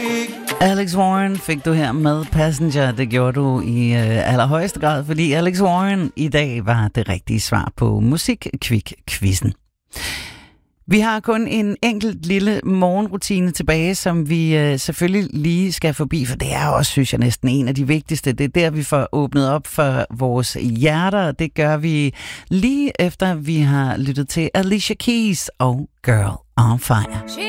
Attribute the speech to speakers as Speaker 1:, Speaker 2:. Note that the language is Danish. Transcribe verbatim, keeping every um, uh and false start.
Speaker 1: Alex Warren fik du her med Passenger. Det gjorde du i øh, allerhøjeste grad, fordi Alex Warren i dag var det rigtige svar på Musik-Kvik-quizzen. Vi har kun en enkelt lille morgenrutine tilbage, som vi øh, selvfølgelig lige skal forbi, for det er også, synes jeg, næsten en af de vigtigste. Det er der, vi får åbnet op for vores hjerter. Det gør vi lige efter, vi har lyttet til Alicia Keys og Girl on Fire.